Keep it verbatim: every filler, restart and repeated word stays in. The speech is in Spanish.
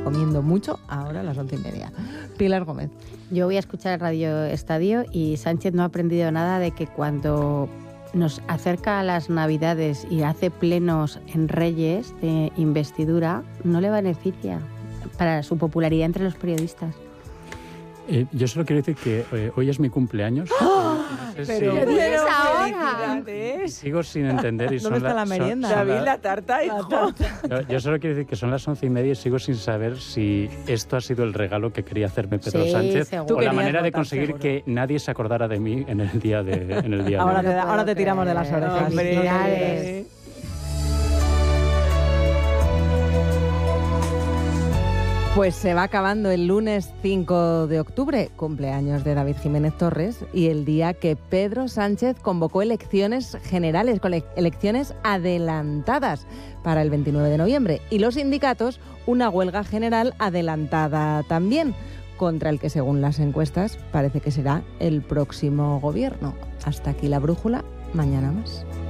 recomiendo mucho, ahora a las once y media. Pilar Gómez. Yo voy a escuchar Radio Estadio y Sánchez no ha aprendido nada de que cuando nos acerca a las Navidades y hace plenos en Reyes de investidura, no le beneficia para su popularidad entre los periodistas. Eh, yo solo quiero decir que eh, hoy es mi cumpleaños. ¡Oh! No sé Pero, si- pero es ahora. Sigo sin entender. Y ¿Dónde son está la, la merienda? son- son David, la- la tarta, hijo. Yo, yo solo quiero decir que son las once y media y sigo sin saber si esto ha sido el regalo que quería hacerme Pedro Sí, Sánchez seguro. o la Tú manera querías de votar, conseguir seguro. que nadie se acordara de mí en el día de en el día de Ahora hoy. te, da- ahora te tiramos de las creer. orejas. Hombre, Felicidades. Pues se va acabando el lunes cinco de octubre, cumpleaños de David Jiménez Torres, y el día que Pedro Sánchez convocó elecciones generales, con ele- elecciones adelantadas para el veintinueve de noviembre. Y los sindicatos, una huelga general adelantada también, contra el que, según las encuestas, parece que será el próximo gobierno. Hasta aquí la brújula, mañana más.